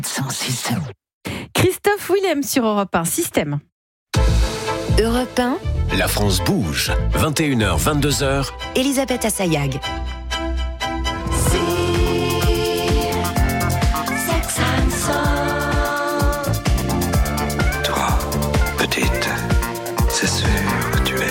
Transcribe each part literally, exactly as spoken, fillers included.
Christophe Willem sur Europe un, Système. Europe un, La France bouge, vingt et une heures, vingt-deux heures. Elisabeth Assayag. Toi, petite, c'est sûr que tu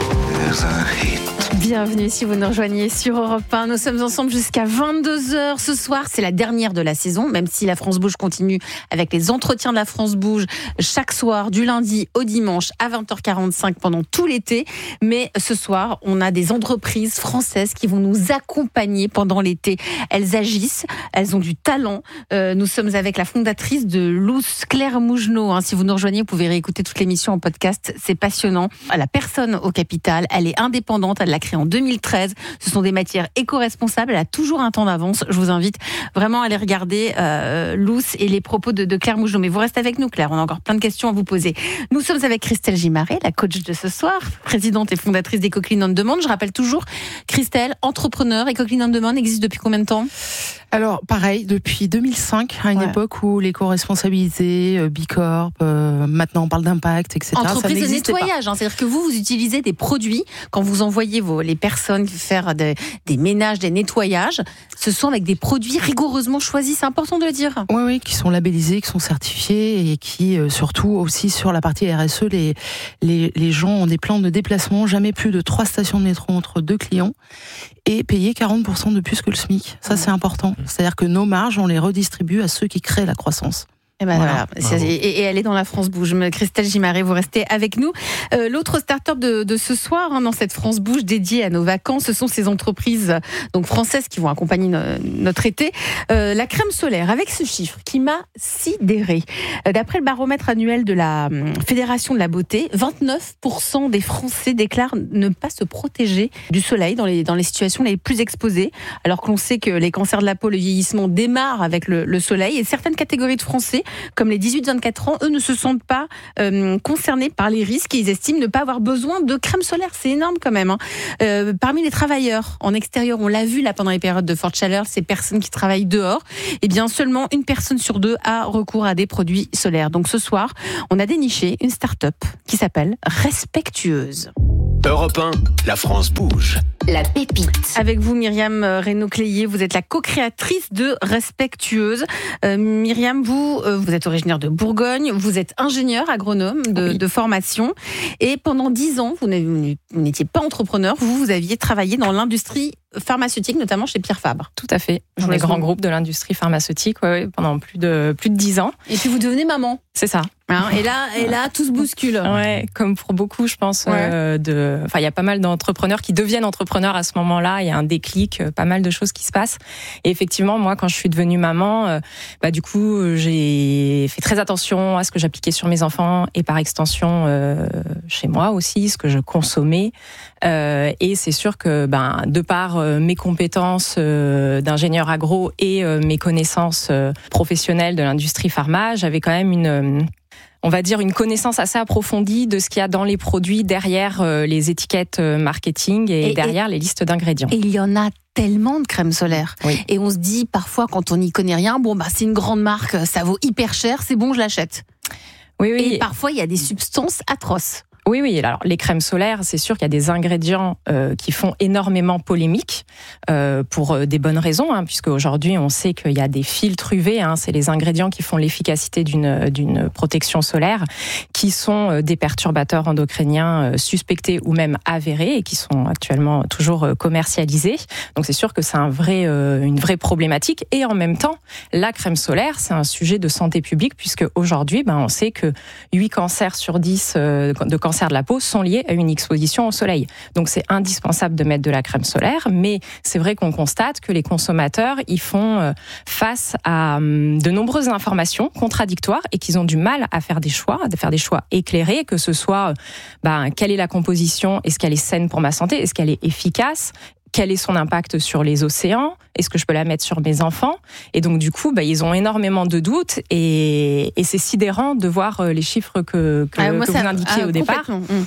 es un hit. Bienvenue si vous nous rejoignez sur Europe un. Nous sommes ensemble jusqu'à vingt-deux heures ce soir. C'est la dernière de la saison, même si la France Bouge continue avec les entretiens de la France Bouge chaque soir, du lundi au dimanche à vingt heures quarante-cinq pendant tout l'été. Mais ce soir, on a des entreprises françaises qui vont nous accompagner pendant l'été. Elles agissent, elles ont du talent. Euh, nous sommes avec la fondatrice de Loose, Claire Mougenot. Hein, si vous nous rejoignez, vous pouvez réécouter toute l'émission en podcast. C'est passionnant. Elle a personne au capital. Elle est indépendante. Elle l'a créée en deux mille treize. Ce sont des matières éco-responsables. Elle a toujours un temps d'avance. Je vous invite vraiment à aller regarder euh, Loose et les propos de, de Claire Mougenot. Mais vous restez avec nous, Claire. On a encore plein de questions à vous poser. Nous sommes avec Christelle Gimaret, la coach de ce soir, présidente et fondatrice des Coquelines on Demande. Je rappelle toujours, Christelle, entrepreneur, et Coquelines on Demande existe depuis combien de temps ? Alors, pareil, depuis deux mille cinq, à une ouais. époque où l'éco-responsabilité, euh, Bicorp, euh, maintenant on parle d'impact, et cetera. Entreprise ça de nettoyage, hein, c'est-à-dire que vous, vous utilisez des produits, quand vous envoyez vos, les personnes faire de, des ménages, des nettoyages, ce sont avec des produits rigoureusement choisis, c'est important de le dire. Oui, oui, qui sont labellisés, qui sont certifiés et qui, euh, surtout aussi sur la partie R S E, les, les, les gens ont des plans de déplacement, jamais plus de trois stations de métro entre deux clients et payer quarante pour cent de plus que le SMIC. Ça, mmh. c'est important. C'est-à-dire que nos marges, on les redistribue à ceux qui créent la croissance. Et, ben voilà. Voilà. Et, et elle est dans la France Bouge. Christelle Gimaret, vous restez avec nous. Euh, l'autre start-up de, de ce soir, hein, dans cette France Bouge dédiée à nos vacances, ce sont ces entreprises donc françaises qui vont accompagner no, notre été. Euh, la crème solaire, avec ce chiffre qui m'a sidéré. Euh, d'après le baromètre annuel de la euh, Fédération de la beauté, vingt-neuf pour cent des Français déclarent ne pas se protéger du soleil dans les, dans les situations les plus exposées, alors qu'on sait que les cancers de la peau, le vieillissement démarrent avec le, le soleil. Et certaines catégories de Français, comme les dix-huit vingt-quatre ans, eux ne se sentent pas euh, concernés par les risques et ils estiment ne pas avoir besoin de crème solaire. C'est énorme quand même. Hein. Euh, parmi les travailleurs en extérieur, on l'a vu là pendant les périodes de forte chaleur, ces personnes qui travaillent dehors, eh bien seulement une personne sur deux a recours à des produits solaires. Donc ce soir, on a déniché une start-up qui s'appelle Respectueuse. Europe un, la France bouge. La pépite. Avec vous, Myriam Reynaud-Cléier, vous êtes la co-créatrice de Respectueuse. Euh, Myriam, vous, euh, vous êtes originaire de Bourgogne, vous êtes ingénieure agronome de, oui. de formation, et pendant dix ans, vous, vous n'étiez pas entrepreneur, vous, vous aviez travaillé dans l'industrie pharmaceutique, notamment chez Pierre Fabre. Tout à fait. Dans les grands groupes de l'industrie pharmaceutique, ouais, ouais, pendant plus de plus de dix ans. Et puis vous devenez maman. C'est ça. Hein, et là, et là, tout se bouscule. Ouais, comme pour beaucoup, je pense. Ouais. Euh, de, enfin, il y a pas mal d'entrepreneurs qui deviennent entrepreneurs à ce moment-là. Il y a un déclic, pas mal de choses qui se passent. Et effectivement, moi, quand je suis devenue maman, euh, bah du coup, j'ai fait très attention à ce que j'appliquais sur mes enfants et par extension euh, chez moi aussi, ce que je consommais. Euh, et c'est sûr que, ben, de par euh, mes compétences euh, d'ingénieur agro et euh, mes connaissances euh, professionnelles de l'industrie pharma, j'avais quand même une euh, on va dire une connaissance assez approfondie de ce qu'il y a dans les produits derrière euh, les étiquettes euh, marketing et, et derrière et, les listes d'ingrédients. Et il y en a tellement de crème solaire. Oui. Et on se dit parfois quand on n'y connaît rien, bon bah c'est une grande marque, ça vaut hyper cher, c'est bon, je l'achète. Oui, oui. Et parfois il y a des substances atroces. Oui, oui. Alors, les crèmes solaires, c'est sûr qu'il y a des ingrédients euh, qui font énormément polémique euh, pour des bonnes raisons, hein, puisque aujourd'hui, on sait qu'il y a des filtres U V. Hein, c'est les ingrédients qui font l'efficacité d'une d'une protection solaire, qui sont des perturbateurs endocriniens suspectés ou même avérés et qui sont actuellement toujours commercialisés. Donc, c'est sûr que c'est un vrai, euh, une vraie problématique. Et en même temps, la crème solaire, c'est un sujet de santé publique, puisque aujourd'hui, ben, on sait que huit cancers sur dix euh, de cancers de la peau sont liés à une exposition au soleil. Donc c'est indispensable de mettre de la crème solaire, mais c'est vrai qu'on constate que les consommateurs ils font face à de nombreuses informations contradictoires et qu'ils ont du mal à faire des choix, à faire des choix éclairés, que ce soit ben, quelle est la composition, est-ce qu'elle est saine pour ma santé, est-ce qu'elle est efficace, quel est son impact sur les océans, est-ce que je peux la mettre sur mes enfants? Et donc du coup, bah, ils ont énormément de doutes et, et c'est sidérant de voir les chiffres que, que, ah, moi, que ça, vous indiquiez ah, au départ. Mmh.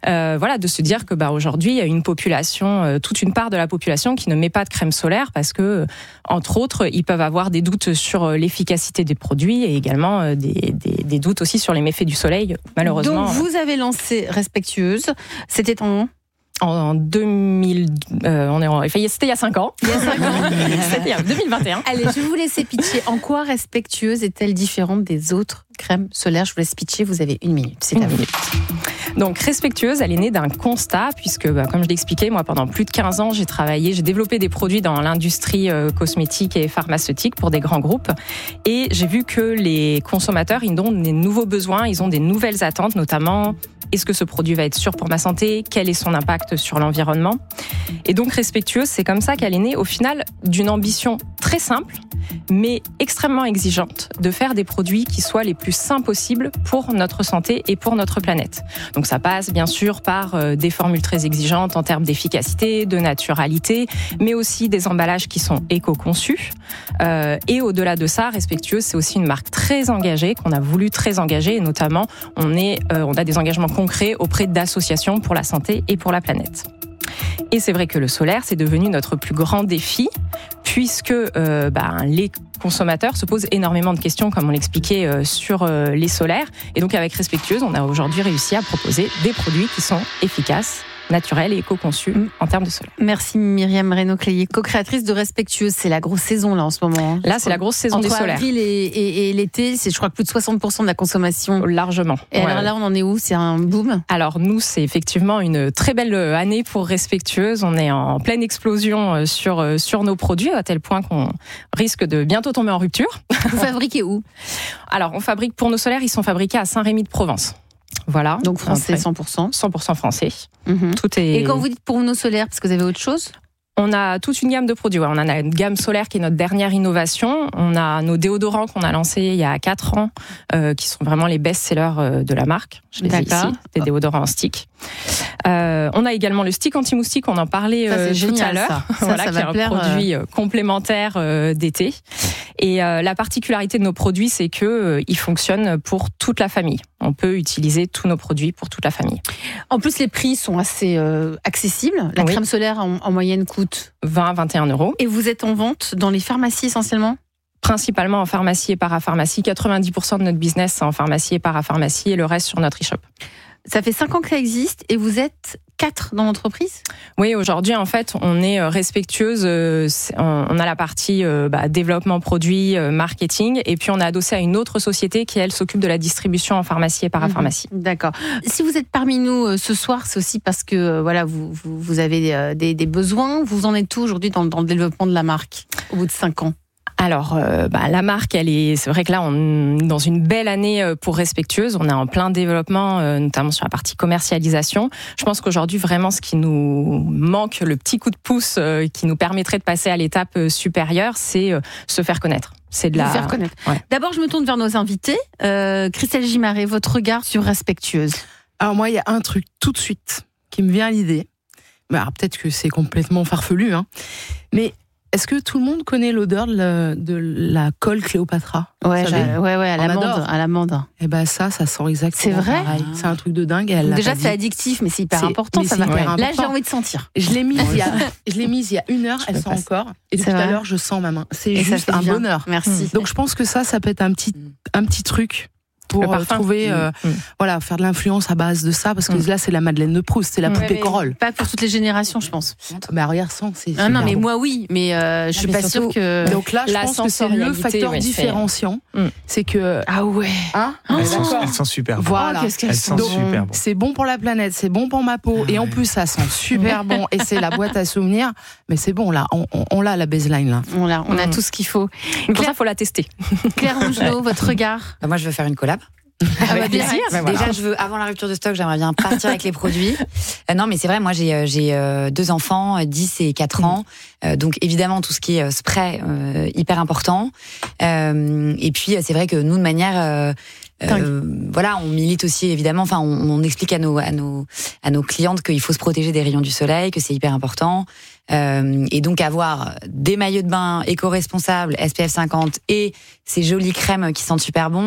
Euh, voilà, de se dire que bah aujourd'hui il y a une population, euh, toute une part de la population qui ne met pas de crème solaire parce que, entre autres, ils peuvent avoir des doutes sur l'efficacité des produits et également euh, des, des, des doutes aussi sur les méfaits du soleil, malheureusement. Donc vous avez lancé Respectueuse, c'était en En deux mille, euh, on est en, c'était il y a cinq ans. Il y a cinq ans. C'était en deux mille vingt et un. Allez, je vais vous laisser pitcher. En quoi Respectueuse est-elle différente des autres crèmes solaires? Je vous laisse pitcher, vous avez une minute. C'est Une à vous. minute. Donc Respectueuse, elle est née d'un constat puisque, bah, comme je l'expliquais, moi pendant plus de quinze ans, j'ai travaillé, j'ai développé des produits dans l'industrie euh, cosmétique et pharmaceutique pour des grands groupes et j'ai vu que les consommateurs, ils ont des nouveaux besoins, ils ont des nouvelles attentes, notamment est-ce que ce produit va être sûr pour ma santé? Quel est son impact sur l'environnement? Et donc Respectueuse, c'est comme ça qu'elle est née au final d'une ambition très simple, mais extrêmement exigeante, de faire des produits qui soient les plus sains possibles pour notre santé et pour notre planète. Donc ça passe bien sûr par euh, des formules très exigeantes en termes d'efficacité, de naturalité, mais aussi des emballages qui sont éco-conçus. Euh, et au-delà de ça, Respectueuse, c'est aussi une marque très engagée, qu'on a voulu très engagée, et notamment on, est, euh, on a des engagements concrets auprès d'associations pour la santé et pour la planète. Et c'est vrai que le solaire, c'est devenu notre plus grand défi, puisque euh, bah, les consommateurs se posent énormément de questions, comme on l'expliquait, euh, sur euh, les solaires. Et donc avec Respectueuse, on a aujourd'hui réussi à proposer des produits qui sont efficaces, naturels et éco-conçus mmh. en termes de solaire. Merci Myriam Reynaud-Clélier, co-créatrice de Respectueuse. C'est la grosse saison là en ce moment. Là, c'est la grosse saison Entre des solaires. Entre avril et, et, et l'été, c'est je crois que plus de soixante pour cent de la consommation. Largement. Et ouais. alors là, on en est où? C'est un boom? Alors nous, c'est effectivement une très belle année pour Respectueuse. On est en pleine explosion sur, sur nos produits, à tel point qu'on risque de bientôt tomber en rupture. Vous fabriquez où? Alors, on fabrique pour nos solaires, ils sont fabriqués à Saint-Rémy-de-Provence. Voilà. Donc français cent pour cent. cent pour cent français. Mm-hmm. Tout est... Et quand vous dites pour nos solaires, parce que vous avez autre chose? On a toute une gamme de produits. On a une gamme solaire qui est notre dernière innovation. On a nos déodorants qu'on a lancés il y a quatre ans, euh, qui sont vraiment les best-sellers de la marque. Je les ai ici, des déodorants en stick. Euh, on a également le stick anti-moustique, on en parlait ça, euh, tout génial, à l'heure, ça. Ça, voilà, ça qui va est un plaire, produit euh... complémentaire euh, d'été. Et euh, la particularité de nos produits, c'est que euh, ils fonctionnent pour toute la famille. On peut utiliser tous nos produits pour toute la famille. En plus, les prix sont assez euh, accessibles. La oui. crème solaire en, en moyenne coûte vingt à vingt et un euros. Et vous êtes en vente dans les pharmacies essentiellement? Principalement en pharmacie et parapharmacie. quatre-vingt-dix pour cent de notre business c'est en pharmacie et parapharmacie et le reste sur notre e-shop. Ça fait cinq ans que ça existe et vous êtes quatre dans l'entreprise? Oui, aujourd'hui, en fait, on est Respectueuse. On a la partie bah, développement produit, marketing, et puis on a adossé à une autre société qui, elle, s'occupe de la distribution en pharmacie et parapharmacie. Mmh, d'accord. Si vous êtes parmi nous ce soir, c'est aussi parce que voilà, vous, vous, vous avez des, des besoins. Vous en êtes où aujourd'hui dans, dans le développement de la marque au bout de cinq ans? Alors, euh, bah, la marque, elle est, c'est vrai que là, on est dans une belle année pour Respectueuse. On est en plein développement, euh, notamment sur la partie commercialisation. Je pense qu'aujourd'hui, vraiment, ce qui nous manque, le petit coup de pouce euh, qui nous permettrait de passer à l'étape supérieure, c'est euh, se faire connaître. C'est de la... Se faire connaître. Ouais. D'abord, je me tourne vers nos invités. Euh, Christelle Gimaret, votre regard sur Respectueuse? Alors moi, il y a un truc tout de suite qui me vient à l'idée. Alors, peut-être que c'est complètement farfelu, hein, mais est-ce que tout le monde connaît l'odeur de la, de la colle Cléopatra? Ouais, ouais, ouais, à l'amande, à l'amande. Et ben ça, ça sent exactement. C'est vrai. Pareil. C'est un truc de dingue. Elle Déjà, c'est addictif, mais c'est hyper c'est, important. Ça va. Hyper Là, j'ai envie de sentir. Je l'ai mise il y a, je l'ai mise il y a une heure. Je elle sent encore. Et depuis tout à l'heure, je sens ma main. C'est et juste un bien. bonheur. Merci. Donc, je pense que ça, ça peut être un petit, un petit truc pour trouver, euh, mmh. voilà, faire de l'influence à base de ça, parce que mmh. là, c'est la Madeleine de Proust, c'est la mmh. poupée Corolle. Pas pour toutes les générations, je pense. Mais arrière sang, c'est. Ah non, mais bon. Moi, oui, mais euh, je suis pas sûre que. Donc là, je pense que c'est le facteur ouais, différenciant, mmh. c'est que. Ah ouais. Hein oh, elle, sent, elle sent super bon. Voilà. Oh, qu'est-ce qu'elle elle sent bon. super bon. C'est bon pour la planète, c'est bon pour ma peau, ah, et en ouais. plus, ça sent super bon, et c'est la boîte à souvenirs. Mais c'est bon, là, on, on, on l'a la baseline là. On l'a, on a tout ce qu'il faut. Pour ça, il faut la tester. Claire Rougenot, votre regard? Moi, je veux faire une collab. Ah bah plaisir. Déjà, voilà. je veux avant la rupture de stock, j'aimerais bien partir avec les produits. Euh, non, mais c'est vrai, moi j'ai j'ai euh, deux enfants, dix et quatre ans, euh, donc évidemment tout ce qui est spray euh, hyper important. Euh, et puis c'est vrai que nous de manière euh, Euh, voilà, on milite aussi évidemment. Enfin, on, on explique à nos à nos à nos clientes qu'il faut se protéger des rayons du soleil, que c'est hyper important. Euh, et donc avoir des maillots de bain éco-responsables, S P F cinquante et ces jolies crèmes qui sentent super bon.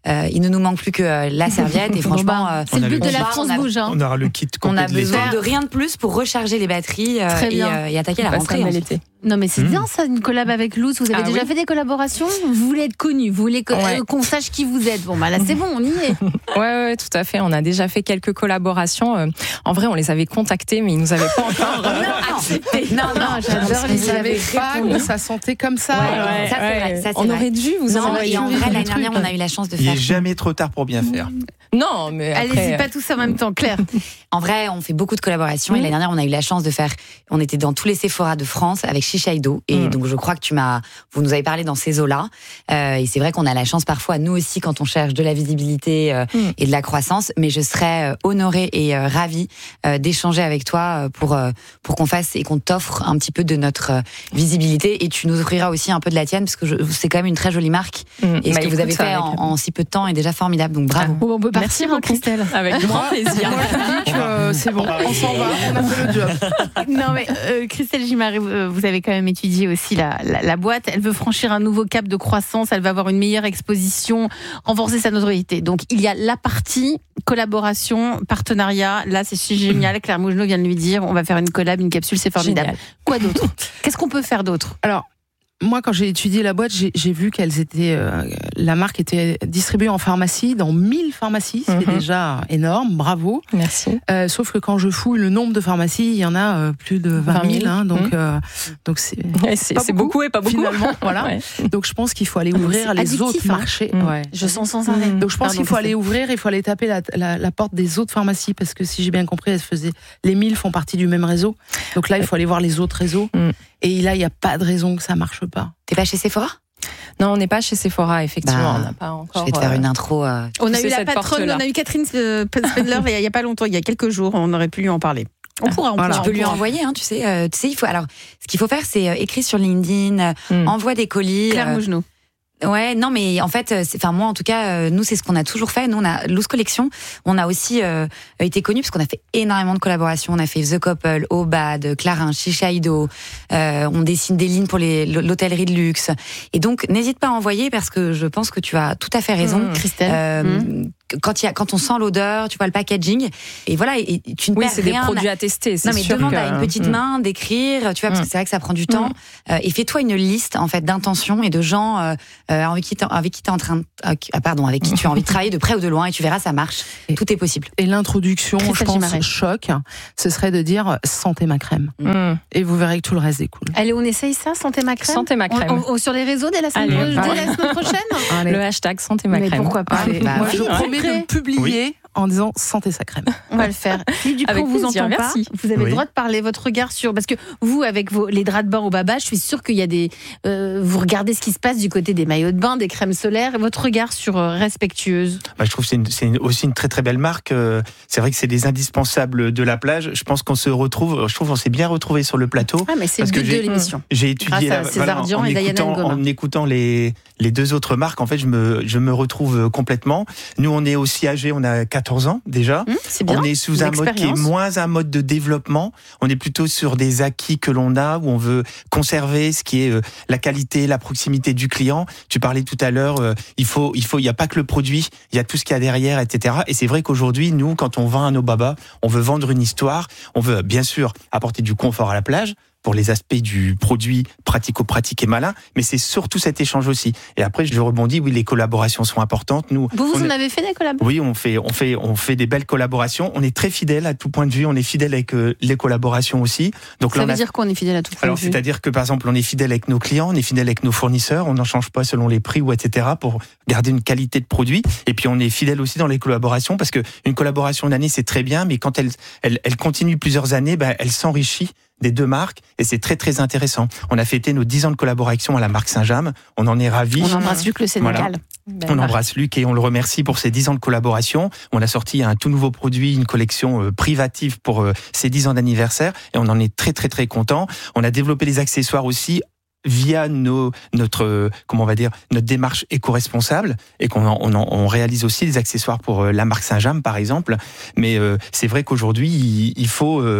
euh, il ne nous manque plus que euh, la serviette et franchement, euh, c'est le but le de la kit. France On a- Bouge. Hein. On aura le kit on complet a de l'été. besoin de rien de plus pour recharger les batteries euh, Très et, bien. euh, et attaquer la On passe un rentrée. bel ensuite. été. Non mais c'est Mmh. bien ça, une collab avec Loose. Vous avez Ah déjà oui. fait des collaborations? Vous voulez être connu, vous voulez que- Ouais. euh, qu'on sache qui vous êtes. Bon bah là c'est bon, on y est. Ouais, ouais, tout à fait. On a déjà fait quelques collaborations. Euh, En vrai, on les avait contactés, mais ils nous avaient pas encore euh, accepté. Non, non, j'adore les Vous savez pas répondu. que ça sentait comme ça. Ouais, euh, ça, c'est vrai, ça, c'est on vrai. aurait dû vous Non, envoyer et en le vrai, l'année truc. dernière, on a eu la chance de Il faire. est jamais trop tard pour bien faire. Non, mais Allez-y, après. pas tous en même temps, Claire. En vrai, on fait beaucoup de collaborations. Et l'année dernière, on a eu la chance de faire. On était dans tous les Sephora de France avec Shiseido. Et Mm. donc, je crois que tu m'as. Vous nous avez parlé dans ces eaux-là. Euh, et c'est vrai qu'on a la chance parfois, nous aussi, quand on cherche de la visibilité euh, Mm. et de la croissance. Mais je serais euh, honorée et euh, ravie euh, d'échanger avec toi euh, pour euh, pour qu'on fasse et qu'on t'offre un petit peu de notre euh, visibilité. Et tu nous offriras aussi un peu de la tienne parce que je- c'est quand même une très jolie marque. Mm. Et ce Bah, que vous écoute, avez fait avec- en, en si peu de temps est déjà formidable. Donc bravo. Bon, on peut Merci partir, hein, beaucoup. Christelle. Avec grand plaisir. Moi, je dis que euh, c'est bon, on s'en va, on a fait le job. Non mais euh, Christelle Gimaret, euh, vous avez quand même étudié aussi la, la, la boîte. Elle veut franchir un nouveau cap de croissance. Elle va avoir une meilleure exposition, renforcer sa notoriété. Donc il y a la partie collaboration, partenariat. Là c'est génial. Claire Mougenot vient de lui dire, on va faire une collab, une capsule, c'est formidable. Génial. Quoi d'autre? Qu'est-ce qu'on peut faire d'autre? Alors, moi, quand j'ai étudié la boîte, j'ai j'ai vu qu'elles étaient, euh, la marque était distribuée en pharmacie, dans mille pharmacies, ce qui est Mhm. déjà énorme, bravo. Merci. Euh, sauf que quand je fouille le nombre de pharmacies, il y en a euh, plus de vingt mille, hein, donc, Mhm. euh, donc c'est Ouais, c'est Pas c'est beaucoup, beaucoup et pas beaucoup. finalement, voilà. Ouais. Donc je pense qu'il faut aller Ah, mais ouvrir c'est les addictif, autres hein. marchés. Mm. Ouais. Je sens sans arrêt. Donc je pense Pardon, qu'il faut Christelle. aller ouvrir, il faut aller taper la, la, la porte des autres pharmacies parce que si j'ai bien compris, elles faisaient, les mille font partie du même réseau. Donc là, il faut aller voir les autres réseaux. Mm. Et là, il n'y a pas de raison que ça marche pas. T'es pas chez Sephora? Non, on n'est pas chez Sephora, effectivement. Bah, on n'a pas encore. Je vais te faire euh, une intro. euh, On a pousser eu la cette patronne, porte-là. on a eu Catherine euh, Spendler il y a- il y a pas longtemps, il y a quelques jours. On aurait pu lui en parler. On pourra, on Voilà. pourra. Tu peux on lui pourra. envoyer, hein, tu sais. euh, tu sais, il faut. Alors, ce qu'il faut faire, c'est euh, écrire sur LinkedIn, euh, Mm. envoie des colis. Claire euh, Mougenot. Ouais, non, mais en fait, c'est- enfin moi, en tout cas, euh, nous, c'est ce qu'on a toujours fait. Nous, on a Loose Collection. On a aussi euh, été connus parce qu'on a fait énormément de collaborations. On a fait The Couple, Obad, Clarin, Shiseido. Euh, on dessine des lignes pour les l'hôtellerie de luxe. Et donc, n'hésite pas à envoyer parce que je pense que tu as tout à fait raison. Mm. Christelle. Euh, Mm. Quand il y a, quand on sent l'odeur, tu vois le packaging, et voilà, et, et tu ne Oui, perds c'est des rien. produits à tester. C'est Non mais sûr demande que- à une petite Mm. main d'écrire, tu vois, parce Mm. que c'est vrai que ça prend du temps. Euh, et fais-toi une liste en fait d'intentions et de gens euh, euh, avec qui t'es, avec qui t'es en train, de, ah, pardon, avec qui tu as envie de travailler de près ou de loin, et tu verras, ça marche. Et- Tout est possible. Et l'introduction, je Christelle pense, Gimaret. choc, ce serait de dire sentez ma crème. Mm. Et vous verrez que tout le reste découle. Allez, on essaye ça, Santé ma crème. Santé ma crème. On- on- sur les réseaux dès la semaine, Allez, pro- bah dès ouais. la semaine prochaine. Allez. Le hashtag santé ma Mais crème. pourquoi pas? Allez, Bah moi oui, je ouais. promets de le publier en disant sentez sa crème. On va le faire. Philippe Dupont, Avec on vous plaisir, entend merci. pas. Vous avez Oui. le droit de parler votre regard sur, parce que vous, avec vos, les draps de bain au baba, je suis sûre qu'il y a des, euh, vous regardez ce qui se passe du côté des maillots de bain, des crèmes solaires. Votre regard sur euh, Respectueuse. Bah, je trouve que c'est, une- c'est une- aussi une très très belle marque. Euh, C'est vrai que c'est des indispensables de la plage. Je pense qu'on se retrouve, je trouve qu'on s'est bien retrouvé sur le plateau. Ah, mais c'est le Parce que but de j'ai- l'émission. J'ai étudié Grâce à la- César Dian en, et Diana écoutant, Ngoma. en écoutant les, les deux autres marques, en fait, je me, je me retrouve complètement. Nous, on est aussi âgés, on a quatorze ans déjà. Hum, c'est bien. On est sous un mode qui est L'expérience. moins un mode de développement. On est plutôt sur des acquis que l'on a, où on veut conserver ce qui est euh, la qualité, la proximité du client. Tu parlais tout à l'heure, euh, il faut, il faut, il y a pas que le produit, il y a tout ce qu'il y a derrière, et cetera. Et c'est vrai qu'aujourd'hui, nous, quand on vend à nos babas, on veut vendre une histoire. On veut bien sûr apporter du confort à la plage, pour les aspects du produit pratico-pratique et malin, mais c'est surtout cet échange aussi. Et après, je rebondis, oui, les collaborations sont importantes. Nous, Vous, vous on en est- avez fait des collabs? oui, on fait, on fait, on fait des belles collaborations. On est très fidèles à tout point de vue. On est fidèle avec euh, les collaborations aussi. Donc Ça là, on veut a- dire qu'on est fidèle à tout point alors de vue. c'est-à-dire que par exemple, on est fidèle avec nos clients, on est fidèle avec nos fournisseurs. On n'en change pas selon les prix ou et cetera pour garder une qualité de produit. Et puis on est fidèle aussi dans les collaborations parce que une collaboration d'année c'est très bien, mais quand elle, elle, elle continue plusieurs années, ben elle s'enrichit des deux marques et c'est très très intéressant. On a fêté nos dix ans de collaboration à la marque Saint-James. On en est ravis. On embrasse Luc le Sénégal. On embrasse Luc et on le remercie pour ses dix ans de collaboration. On a sorti un tout nouveau produit, une collection euh, privative pour euh, ses dix ans d'anniversaire et on en est très très très content. On a développé les accessoires aussi via nos, notre, euh, comment on va dire, notre démarche éco-responsable et qu'on en- on, en- on réalise aussi des accessoires pour euh, la marque Saint-James par exemple. Mais euh, c'est vrai qu'aujourd'hui il, il faut, euh,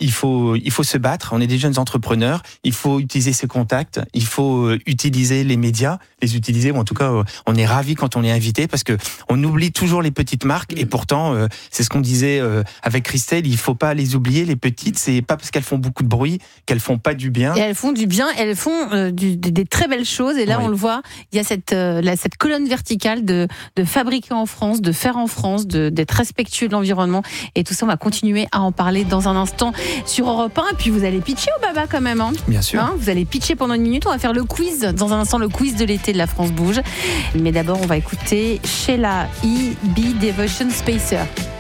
il faut, il faut se battre. On est des jeunes entrepreneurs. Il faut utiliser ses contacts. Il faut euh, utiliser les médias, les utiliser. Ou en tout cas, euh, on est ravis quand on est invité parce que on oublie toujours les petites marques. Et pourtant, euh, c'est ce qu'on disait euh, avec Christelle. Il faut pas les oublier. Les petites, c'est pas parce qu'elles font beaucoup de bruit qu'elles font pas du bien. Et elles font du bien. Elles font euh, du, des, des très belles choses. Et là, oui. on le voit. Il y a cette, euh, la, cette colonne verticale de, de fabriquer en France, de faire en France, de, d'être respectueux de l'environnement. Et tout ça, on va continuer à en parler dans un instant sur Europe un. Et puis vous allez pitcher au Baba quand même. Hein. Bien sûr. Hein, vous allez pitcher pendant une minute. On va faire le quiz. Dans un instant, le quiz de l'été de la France Bouge. Mais d'abord, on va écouter Sheila E. B. Devotion Spacer.